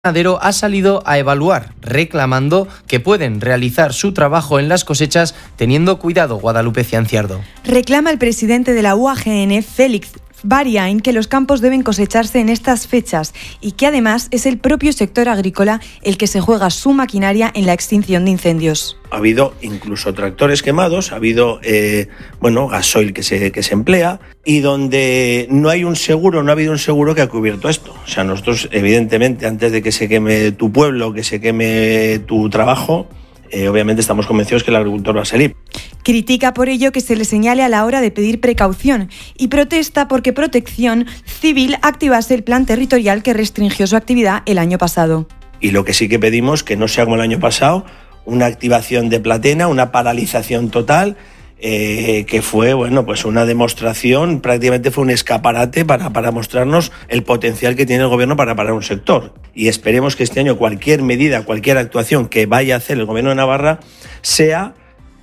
ganadero ha salido a evaluar, reclamando que pueden realizar su trabajo en las cosechas teniendo cuidado. Guadalupe Cianciardo. Reclama el presidente de la UAGN, Félix Bariain, que los campos deben cosecharse en estas fechas y que además es el propio sector agrícola el que se juega su maquinaria en la extinción de incendios. Ha habido incluso tractores quemados, ha habido gasoil que se emplea, y donde no ha habido un seguro que ha cubierto esto. O sea, nosotros, evidentemente, antes de que se queme tu pueblo, que se queme tu trabajo, obviamente estamos convencidos que el agricultor va a salir. Critica por ello que se le señale a la hora de pedir precaución y protesta porque Protección Civil activase el plan territorial que restringió su actividad el año pasado. Y lo que sí que pedimos, que no sea como el año pasado, una activación de Platena, una paralización total, que fue una demostración, prácticamente fue un escaparate para mostrarnos el potencial que tiene el gobierno para parar un sector. Y esperemos que este año cualquier medida, cualquier actuación que vaya a hacer el gobierno de Navarra sea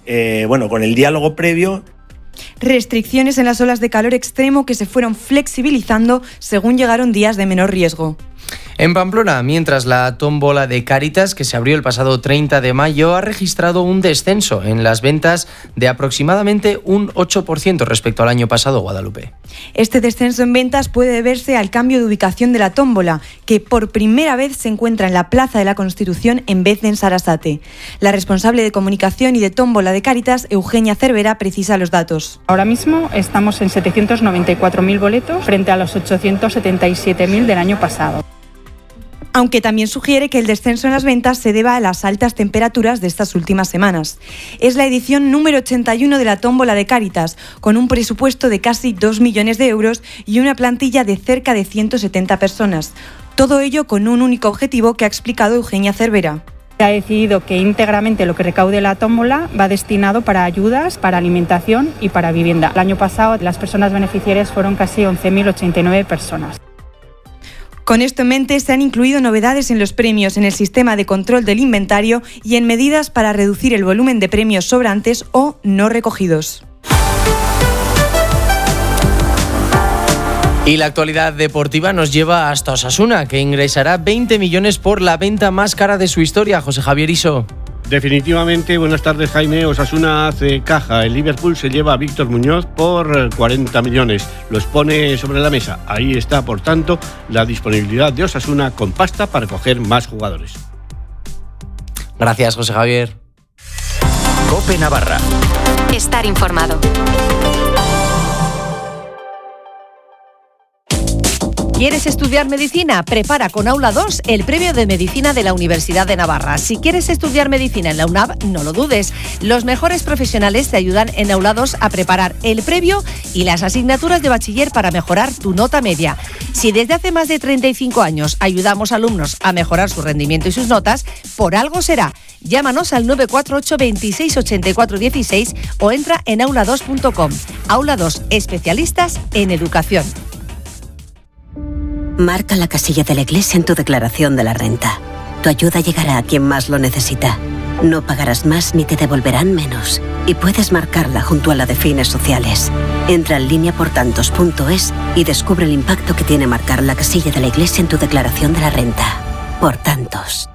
con el diálogo previo. Restricciones en las olas de calor extremo que se fueron flexibilizando según llegaron días de menor riesgo. En Pamplona, mientras la tómbola de Cáritas, que se abrió el pasado 30 de mayo, ha registrado un descenso en las ventas de aproximadamente un 8% respecto al año pasado, Guadalupe. Este descenso en ventas puede deberse al cambio de ubicación de la tómbola, que por primera vez se encuentra en la Plaza de la Constitución en vez de en Sarasate. La responsable de comunicación y de tómbola de Cáritas, Eugenia Cervera, precisa los datos. Ahora mismo estamos en 794.000 boletos frente a los 877.000 del año pasado. Aunque también sugiere que el descenso en las ventas se deba a las altas temperaturas de estas últimas semanas. Es la edición número 81 de la tómbola de Cáritas, con un presupuesto de casi 2 millones de euros y una plantilla de cerca de 170 personas. Todo ello con un único objetivo que ha explicado Eugenia Cervera. Se ha decidido que íntegramente lo que recaude la tómbola va destinado para ayudas, para alimentación y para vivienda. El año pasado las personas beneficiarias fueron casi 11.089 personas. Con esto en mente, se han incluido novedades en los premios, en el sistema de control del inventario y en medidas para reducir el volumen de premios sobrantes o no recogidos. Y la actualidad deportiva nos lleva hasta Osasuna, que ingresará 20 millones por la venta más cara de su historia. José Javier Iso. Definitivamente, buenas tardes, Jaime. Osasuna hace caja. El Liverpool se lleva a Víctor Muñoz por 40 millones. Los pone sobre la mesa. Ahí está, por tanto, la disponibilidad de Osasuna con pasta para coger más jugadores. Gracias, José Javier. COPE Navarra. Estar informado. ¿Quieres estudiar medicina? Prepara con Aula 2 el premio de medicina de la Universidad de Navarra. Si quieres estudiar medicina en la UNAV, no lo dudes. Los mejores profesionales te ayudan en Aula 2 a preparar el previo y las asignaturas de bachiller para mejorar tu nota media. Si desde hace más de 35 años ayudamos a alumnos a mejorar su rendimiento y sus notas, por algo será. Llámanos al 948 26 84 16 o entra en aula2.com. Aula 2, especialistas en educación. Marca la casilla de la Iglesia en tu declaración de la renta. Tu ayuda llegará a quien más lo necesita. No pagarás más ni te devolverán menos. Y puedes marcarla junto a la de fines sociales. Entra en lineaportantos.es y descubre el impacto que tiene marcar la casilla de la Iglesia en tu declaración de la renta. Por tantos.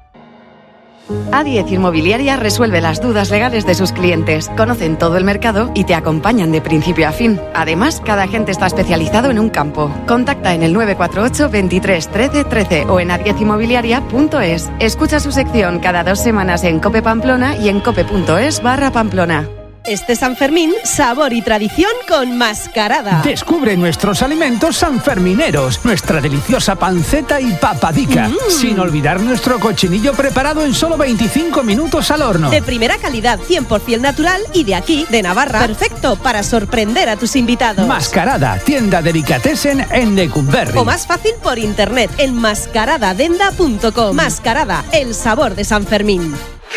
A10 Inmobiliaria resuelve las dudas legales de sus clientes. Conocen todo el mercado y te acompañan de principio a fin. Además, cada agente está especializado en un campo. Contacta en el 948 23 13 13 o en a10inmobiliaria.es. Escucha su sección cada 2 semanas en COPE Pamplona y en cope.es/Pamplona. Este San Fermín, sabor y tradición con Mascarada. Descubre nuestros alimentos sanfermineros, nuestra deliciosa panceta y papadica, sin olvidar nuestro cochinillo preparado en solo 25 minutos al horno. De primera calidad, 100% natural y de aquí, de Navarra. Perfecto para sorprender a tus invitados. Mascarada, tienda delicatessen en Lecumberri. O más fácil por internet en mascaradadenda.com. Mascarada, el sabor de San Fermín.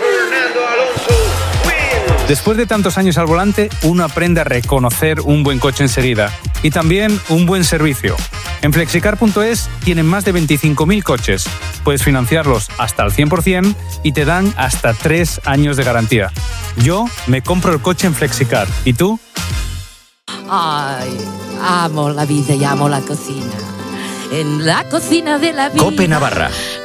Después de tantos años al volante, uno aprende a reconocer un buen coche enseguida y también un buen servicio. En Flexicar.es tienen más de 25.000 coches. Puedes financiarlos hasta al 100% y te dan hasta 3 años de garantía. Yo me compro el coche en Flexicar. ¿Y tú? Ay, amo la vida y amo la cocina. En la cocina de la vida. COPE Navarra.